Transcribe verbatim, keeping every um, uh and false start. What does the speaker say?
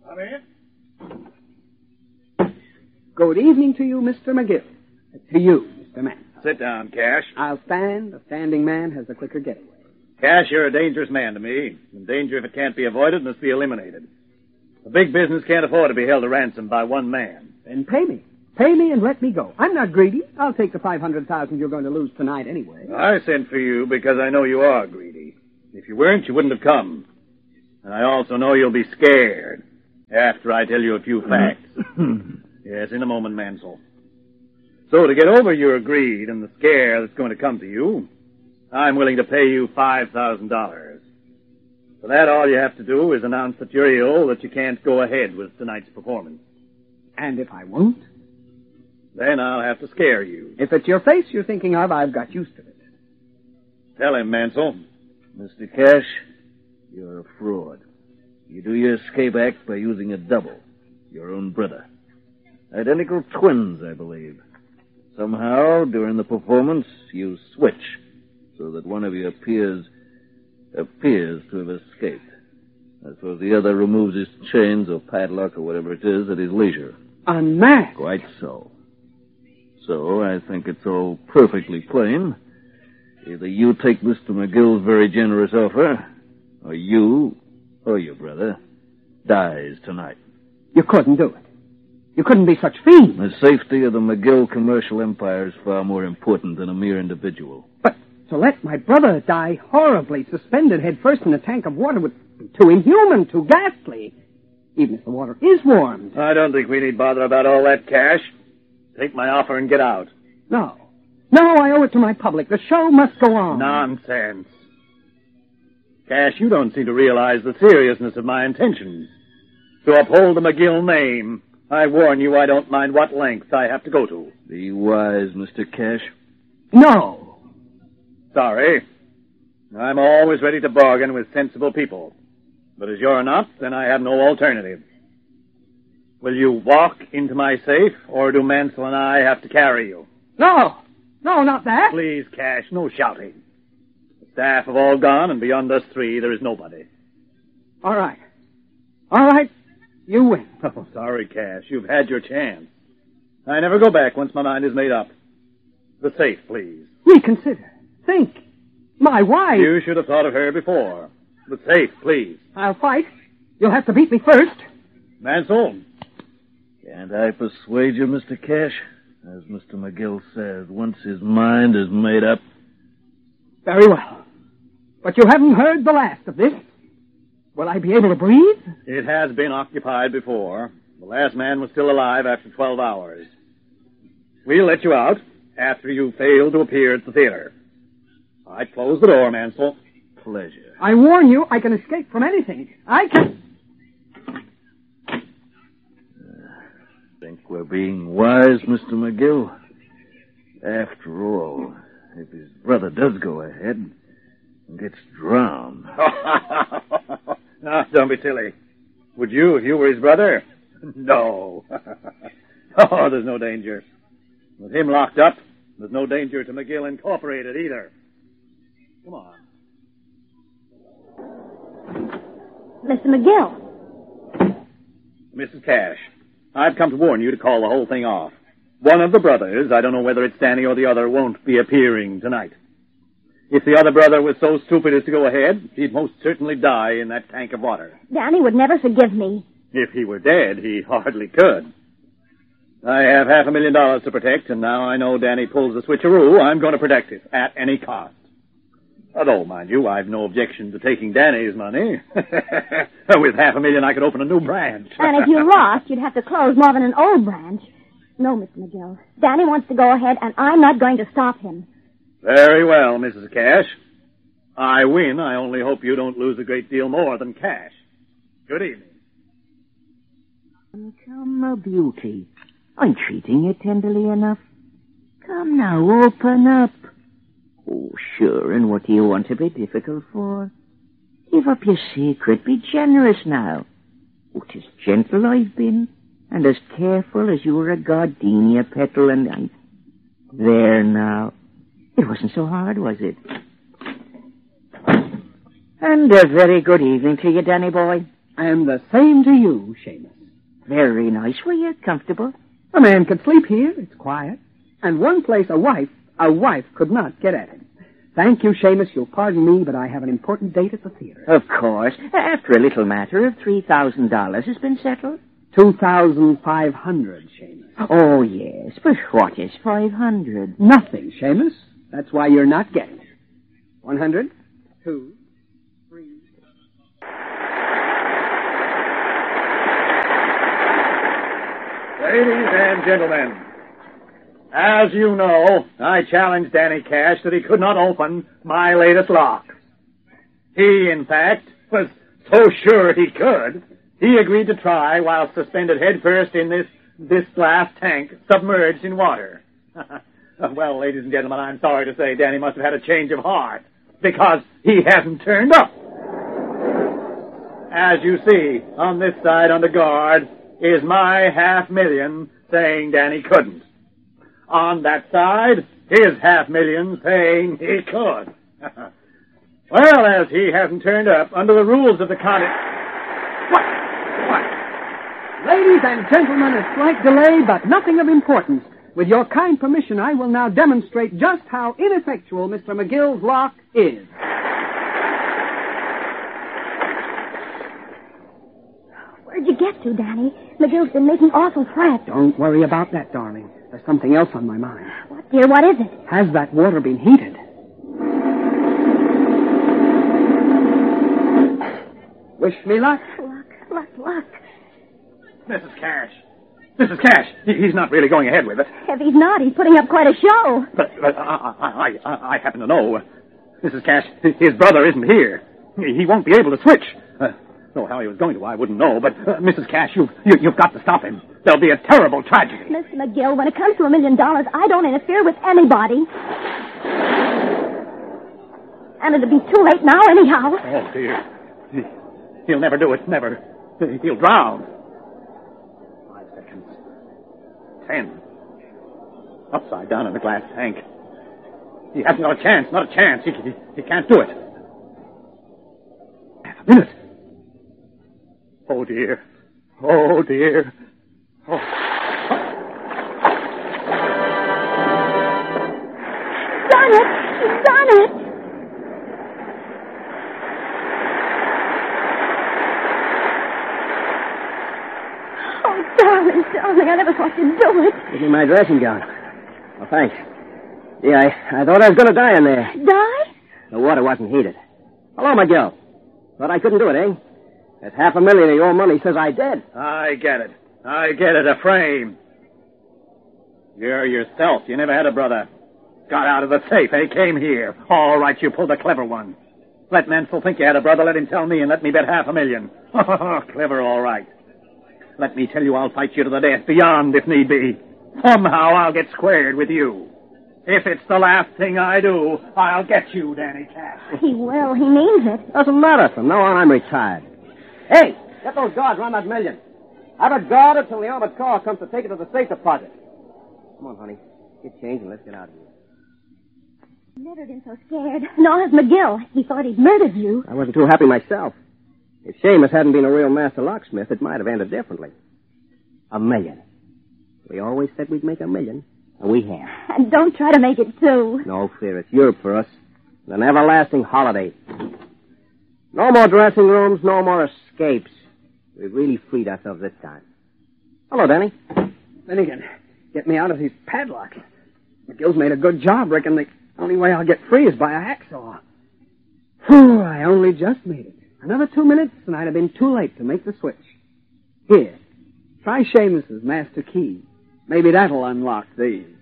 Come in. Good evening to you, Mister McGill. To you, Mister Mann. Sit down, Cash. I'll stand. A standing man has the quicker getaway. Cash, you're a dangerous man to me. And danger, if it can't be avoided, must be eliminated. A big business can't afford to be held a ransom by one man. Then pay me. Pay me and let me go. I'm not greedy. I'll take the five hundred thousand you're going to lose tonight anyway. I sent for you because I know you are greedy. If you weren't, you wouldn't have come. And I also know you'll be scared after I tell you a few facts. Yes, in a moment, Mansell. So to get over your greed and the scare that's going to come to you, I'm willing to pay you five thousand dollars. For that, all you have to do is announce that you're ill, that you can't go ahead with tonight's performance. And if I won't? Then I'll have to scare you. If it's your face you're thinking of, I've got used to it. Tell him, Mansell. Mister Cash, you're a fraud. You do your escape act by using a double, your own brother. Identical twins, I believe. Somehow, during the performance, you switch so that one of you appears appears to have escaped. I suppose the other removes his chains or padlock or whatever it is at his leisure. Unmasked? Quite so. So I think it's all perfectly plain. Either you take Mister McGill's very generous offer, or you, or your brother, dies tonight. You couldn't do it. You couldn't be such fiends. The safety of the McGill commercial empire is far more important than a mere individual. But to let my brother die horribly, suspended head first in a tank of water would be too inhuman, too ghastly. Even if the water is warmed. I don't think we need bother about all that, Cash. Take my offer and get out. No. No, I owe it to my public. The show must go on. Nonsense. Cash, you don't seem to realize the seriousness of my intentions. To uphold the McGill name, I warn you I don't mind what lengths I have to go to. Be wise, Mister Cash. No. Sorry. I'm always ready to bargain with sensible people. But as you're not, then I have no alternative. Will you walk into my safe, or do Mansell and I have to carry you? No. No, not that. Please, Cash, no shouting. The staff have all gone, and beyond us three, there is nobody. All right. All right. You win. Oh, sorry, Cash. You've had your chance. I never go back once my mind is made up. The safe, please. Reconsider. Think. My wife. You should have thought of her before. The safe, please. I'll fight. You'll have to beat me first. Mansell. Can't I persuade you, Mister Cash? As Mister McGill says, once his mind is made up... Very well. But you haven't heard the last of this. Will I be able to breathe? It has been occupied before. The last man was still alive after twelve hours. We'll let you out after you fail to appear at the theater. All right, close the door, Mansell. Pleasure. I warn you, I can escape from anything. I can... Think we're being wise, Mister McGill? After all, if his brother does go ahead and gets drowned... No, don't be silly. Would you if you were his brother? No. Oh, there's no danger. With him locked up, there's no danger to McGill Incorporated either. Come on. Mister McGill. Missus Cash, I've come to warn you to call the whole thing off. One of the brothers, I don't know whether it's Danny or the other, won't be appearing tonight. If the other brother was so stupid as to go ahead, he'd most certainly die in that tank of water. Danny would never forgive me. If he were dead, he hardly could. I have half a million dollars to protect, and now I know Danny pulls the switcheroo, I'm going to protect it at any cost. Although, mind you, I've no objection to taking Danny's money. With half a million, I could open a new branch. And if you lost, you'd have to close more than an old branch. No, Mister McGill. Danny wants to go ahead, and I'm not going to stop him. Very well, Missus Cash. I win. I only hope you don't lose a great deal more than cash. Good evening. Come, my beauty. I'm treating you tenderly enough. Come now, open up. Oh, sure, and what do you want to be difficult for? Give up your secret. Be generous now. Oh, 'tis gentle I've been, and as careful as you were a gardenia petal, and I... There now. It wasn't so hard, was it? And a very good evening to you, Danny boy. And the same to you, Seamus. Very nice. Were you comfortable? A man could sleep here. It's quiet. And one place a wife, a wife could not get at him. Thank you, Seamus. You'll pardon me, but I have an important date at the theater. Of course. After a little matter of three thousand dollars has been settled. Two thousand five hundred, Seamus. Oh, yes. But what is five hundred? Nothing, Seamus. That's why you're not getting it. One hundred, two, three... Ladies and gentlemen, as you know, I challenged Danny Cash that he could not open my latest lock. He, in fact, was so sure he could, he agreed to try while suspended headfirst in this, this glass tank submerged in water. Well, ladies and gentlemen, I'm sorry to say Danny must have had a change of heart, because he hasn't turned up. As you see, on this side under guard is my half million saying Danny couldn't. On that side, his half million saying he could. Well, as he hasn't turned up, under the rules of the contest... What? What? Ladies and gentlemen, a slight delay, but nothing of importance. With your kind permission, I will now demonstrate just how ineffectual Mister McGill's lock is. Where'd you get to, Danny? McGill's been making awful threats. Don't worry about that, darling. There's something else on my mind. What, dear? What is it? Has that water been heated? Wish me luck. Luck, luck, luck. Missus Cash. Missus Cash, he, he's not really going ahead with it. If he's not, he's putting up quite a show. But, but I, I, I, I happen to know. Missus Cash, his brother isn't here. He, he won't be able to switch. Uh, though how he was going to, I wouldn't know. But, uh, Missus Cash, you, you, you've got to stop him. There'll be a terrible tragedy. Mister McGill, when it comes to a million dollars, I don't interfere with anybody. And it'll be too late now anyhow. Oh, dear. He, he'll never do it. Never. He'll drown. Five seconds. Ten. Upside down in the glass tank. He hasn't got a chance. Not a chance. He, he, he can't do it. Half a minute. Oh, dear. Oh, dear. Oh. Done it! He's done it! Oh, darling, darling, I never thought you'd do it. Give me my dressing gown. Oh, thanks. Yeah, I, I thought I was going to die in there. Die? The water wasn't heated. Hello, McGill. Thought I couldn't do it, eh? That half a million of your money says I did. I get it. I get it. A frame. You're yourself. You never had a brother. Got out of the safe, eh? Came here. All right, you pulled a clever one. Let Mansell think you had a brother. Let him tell me and let me bet half a million. Clever, all right. Let me tell you I'll fight you to the death, beyond if need be. Somehow I'll get squared with you. If it's the last thing I do, I'll get you, Danny Cash. He will. He means it. Doesn't matter. From now on, I'm retired. Hey, get those guards around that million. Have it guarded till the armored car comes to take it to the safe deposit. Come on, honey. Get changed and let's get out of here. Never been so scared. Nor has McGill. He thought he'd murdered you. I wasn't too happy myself. If Seamus hadn't been a real master locksmith, it might have ended differently. A million. We always said we'd make a million, and we have. And don't try to make it two. No fear. It's Europe for us. An everlasting holiday. No more dressing rooms, no more escapes. We've really freed ourselves this time. Hello, Danny. Finnegan, get me out of these padlocks. McGill's made a good job. Reckon the only way I'll get free is by a hacksaw. Whew, I only just made it. Another two minutes, and I'd have been too late to make the switch. Here, try Seamus's master key. Maybe that'll unlock these.